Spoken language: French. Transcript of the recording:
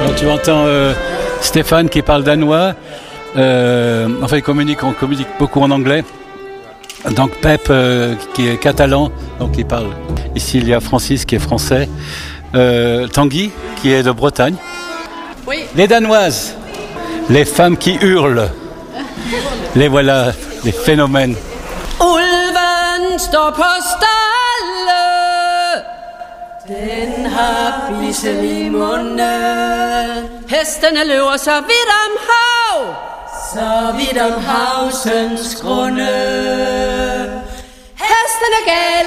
Alors, tu entends Stéphane qui parle danois. Enfin, on communique beaucoup en anglais. Donc Pep qui est catalan, donc il parle. Ici, il y a Francis qui est français. Tanguy qui est de Bretagne. Oui. Les Danoises, les femmes qui hurlent. Les voilà, les phénomènes. Ulven står på stalle, den har bissel i munden. Hestene løber så vidt om hav, så vidt om havsens grunde. Hestene gale